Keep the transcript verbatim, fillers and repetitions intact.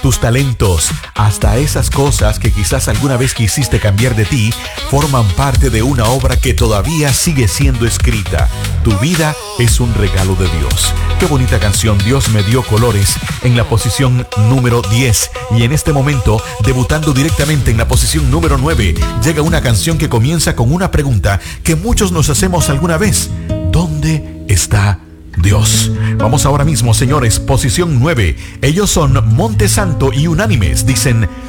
tus talentos, hasta esas cosas que quizás alguna vez quisiste cambiar de ti, forman parte de una obra que todavía sigue siendo escrita. Tu vida es un regalo de Dios. Qué bonita canción, Dios me dio colores, en la posición número diez. Y en este momento, debutando directamente en la posición número nueve, llega una canción que comienza con una pregunta que muchos nos hacemos alguna vez. ¿Dónde está Dios? Vamos ahora mismo, señores, posición nueve. Ellos son Monte Santo y Unánimes. Dicen: